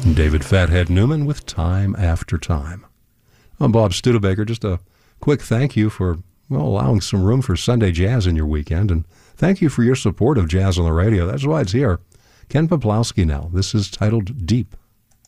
David Fathead Newman with Time After Time. I'm Bob Studebaker. Just a quick thank you for allowing some room for Sunday jazz in your weekend, and thank you for your support of Jazz on the Radio. That's why it's here. Ken Poplowski now. This is titled Deep.